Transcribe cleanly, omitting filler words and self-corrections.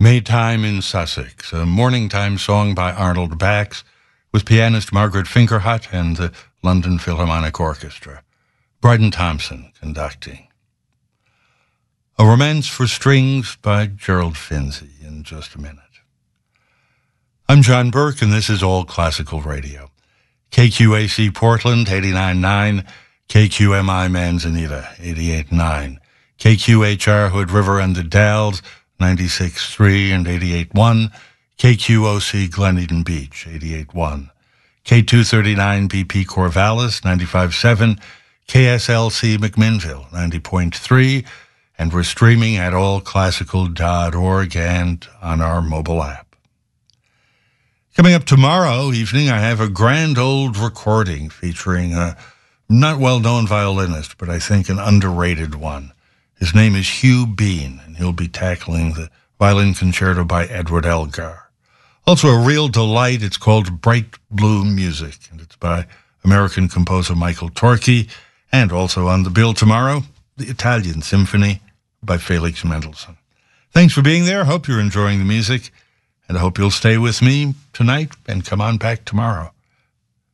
Maytime in Sussex, a morning time song by Arnold Bax with pianist Margaret Fingerhut and the London Philharmonic Orchestra. Bryden Thompson conducting. A Romance for Strings by Gerald Finzi in just a minute. I'm John Burke, and this is All Classical Radio. KQAC Portland, 89.9, KQMI Manzanita, 88.9, KQHR Hood River and the Dalles, 96.3 and 88.1, KQOC Glen Eden Beach, 88.1, K239 BP Corvallis, 95.7, KSLC McMinnville, 90.3, and we're streaming at allclassical.org and on our mobile app. Coming up tomorrow evening, I have a grand old recording featuring a not well-known violinist, but I think an underrated one. His name is Hugh Bean, and he'll be tackling the violin concerto by Edward Elgar. Also a real delight, it's called Bright Blue Music, and it's by American composer Michael Torke, and also on the bill tomorrow, the Italian Symphony by Felix Mendelssohn. Thanks for being there. Hope you're enjoying the music, and I hope you'll stay with me tonight and come on back tomorrow.